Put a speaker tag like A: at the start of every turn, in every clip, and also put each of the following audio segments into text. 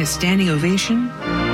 A: standing ovation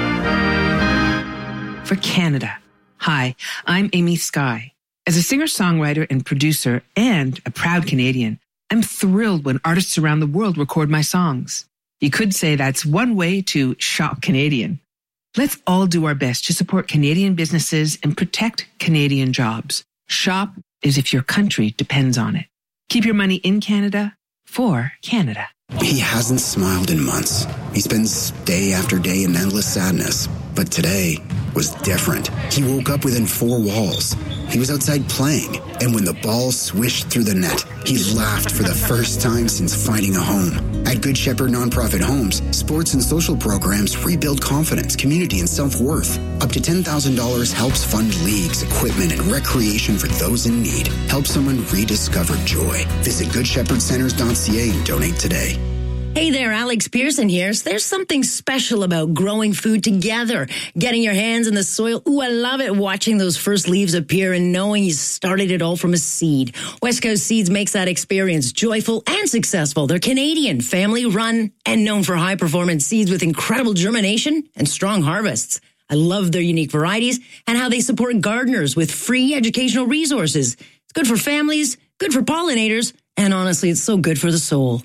A: for Canada. Hi, I'm Amy Skye. As a singer-songwriter and producer and a proud Canadian, I'm thrilled when artists around the world record my songs. You could say that's one way to shop Canadian. Let's all do our best to support Canadian businesses and protect Canadian jobs. Shop as if your country depends on it. Keep your money in Canada for Canada.
B: He hasn't smiled in months. He spends day after day in endless sadness. But today was different. He woke up within 4 walls. He was outside playing, and when the ball swished through the net, he laughed for the first time since finding a home. At Good Shepherd Nonprofit Homes, sports and social programs rebuild confidence, community, and self-worth. Up to $10,000 helps fund leagues, equipment, and recreation for those in need. Help someone rediscover joy. Visit GoodShepherdCenters.ca and donate today.
C: Hey there, Alex Pearson here. There's something special about growing food together, getting your hands in the soil. Ooh, I love it watching those first leaves appear and knowing you started it all from a seed. West Coast Seeds makes that experience joyful and successful. They're Canadian, family-run, and known for high-performance seeds with incredible germination and strong harvests. I love their unique varieties and how they support gardeners with free educational resources. It's good for families, good for pollinators, and honestly, it's so good for the soul.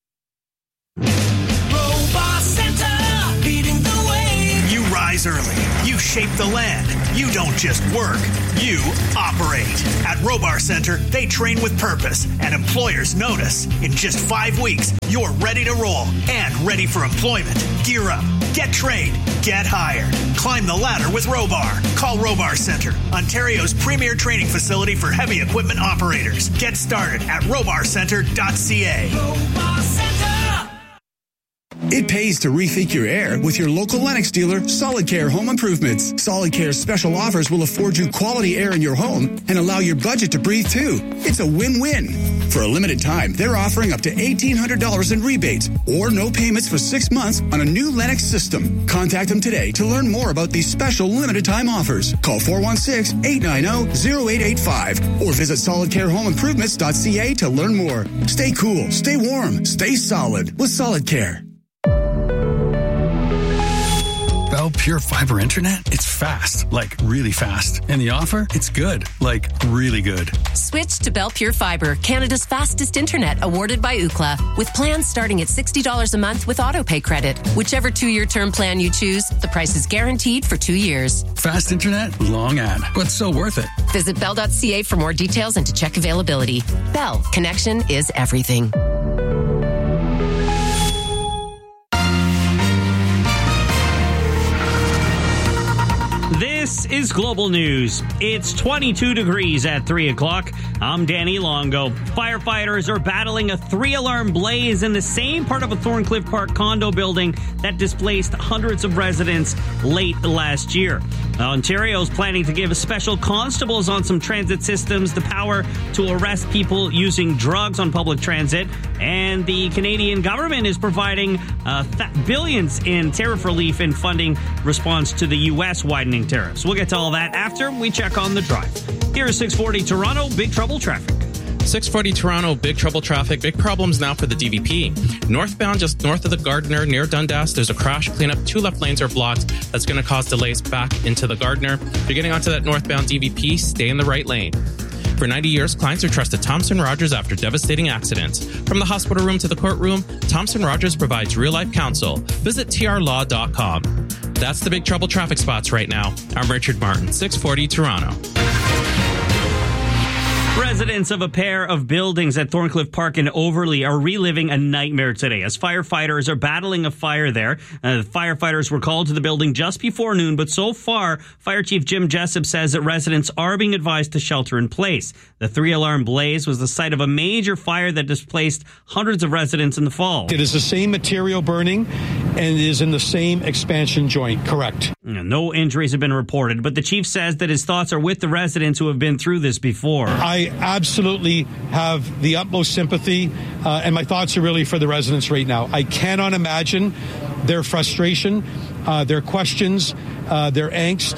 D: Robot Center, leading the way. You rise early. You shape the land. You don't just work. You operate. At Robar Center, they train with purpose, and employers notice. In just 5 weeks, you're ready to roll and ready for employment. Gear up. Get trained. Get hired. Climb the ladder with Robar. Call Robar Center, Ontario's premier training facility for heavy equipment operators. Get started at robarcenter.ca. Robar Center.
E: It pays to rethink your air with your local Lennox dealer, Solid Care Home Improvements. Solid Care's special offers will afford you quality air in your home and allow your budget to breathe too. It's a win-win. For a limited time, they're offering up to $1,800 in rebates or no payments for 6 months on a new Lennox system. Contact them today to learn more about these special limited time offers. Call 416-890-0885 or visit solidcarehomeimprovements.ca to learn more. Stay cool, stay warm, stay solid with Solid Care.
F: Bell Pure Fiber Internet? It's fast, like really fast. And the offer? It's good, like really good.
G: Switch to Bell Pure Fiber, Canada's fastest internet, awarded by Ookla, with plans starting at $60 a month with autopay credit. Whichever 2-year term plan you choose, the price is guaranteed for 2 years.
F: Fast internet, long ad, but so worth it.
G: Visit bell.ca for more details and to check availability. Bell, connection is everything.
H: This is Global News. It's 22 degrees at 3 o'clock. I'm Danny Longo. Firefighters are battling a 3-alarm blaze in the same part of a Thorncliffe Park condo building that displaced hundreds of residents late last year. Ontario's planning to give special constables on some transit systems the power to arrest people using drugs on public transit. And the Canadian government is providing billions in tariff relief and funding response to the U.S. widening tariffs. We'll get to all that after we check on the drive. Here is 640 Toronto, Big Trouble Traffic.
I: 640 Toronto, big trouble traffic. Big problems now for the DVP. Northbound, just north of the Gardiner, near Dundas, there's a crash. Cleanup. 2 left lanes are blocked. That's going to cause delays back into the Gardiner. If you're getting onto that northbound DVP, stay in the right lane. For 90 years, clients are trusted Thompson Rogers after devastating accidents. From the hospital room to the courtroom, Thompson Rogers provides real-life counsel. Visit trlaw.com. That's the big trouble traffic spots right now. I'm Richard Martin, 640 Toronto.
H: Residents of a pair of buildings at Thorncliffe Park in Overlea are reliving a nightmare today as firefighters are battling a fire there. Firefighters were called to the building just before noon, but so far, Fire Chief Jim Jessup says that residents are being advised to shelter in place. The 3-alarm blaze was the site of a major fire that displaced hundreds of residents in the fall.
J: It is the same material burning and it is in the same expansion joint, correct?
H: No injuries have been reported, but the chief says that his thoughts are with the residents who have been through this before.
J: I absolutely have the utmost sympathy, and my thoughts are really for the residents right now. I cannot imagine their frustration, their questions, their angst.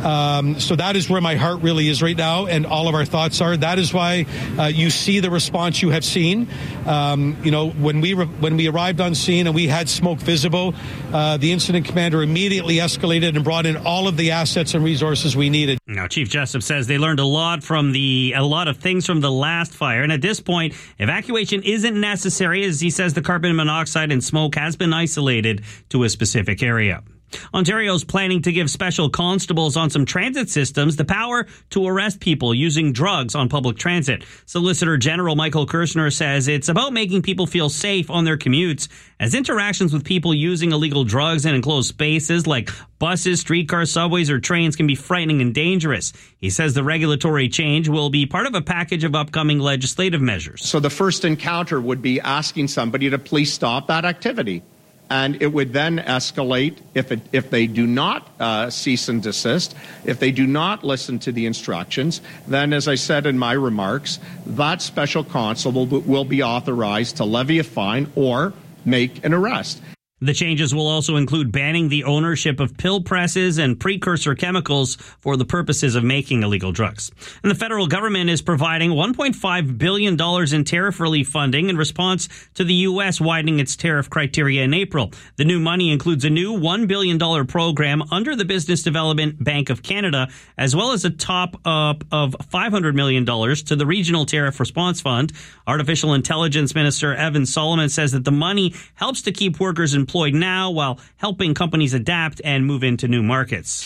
J: So that is where my heart really is right now, and all of our thoughts are. That is why you see the response you have seen. When we arrived on scene and we had smoke visible, the incident commander immediately escalated and brought in all of the assets and resources we needed.
H: Now, Chief Jessup says they learned a lot of things from the last fire, and at this point, evacuation isn't necessary, as he says the carbon monoxide and smoke has been isolated to a specific area. Ontario's planning to give special constables on some transit systems the power to arrest people using drugs on public transit. Solicitor General Michael Kirsner says it's about making people feel safe on their commutes, as interactions with people using illegal drugs in enclosed spaces like buses, streetcars, subways, or trains can be frightening and dangerous. He says the regulatory change will be part of a package of upcoming legislative measures.
K: So the first encounter would be asking somebody to please stop that activity. And it would then escalate if they do not cease and desist, if they do not listen to the instructions. Then, as I said in my remarks, that special constable will be authorized to levy a fine or make an arrest.
H: The changes will also include banning the ownership of pill presses and precursor chemicals for the purposes of making illegal drugs. And the federal government is providing $1.5 billion in tariff relief funding in response to the U.S. widening its tariff criteria in April. The new money includes a new $1 billion program under the Business Development Bank of Canada, as well as a top-up of $500 million to the Regional Tariff Response Fund. Artificial Intelligence Minister Evan Solomon says that the money helps to keep workers employed now while helping companies adapt and move into new markets.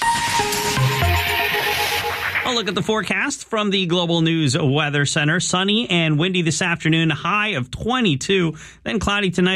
H: I'll look at the forecast from the Global News Weather Center. Sunny and windy this afternoon, high of 22, then cloudy tonight.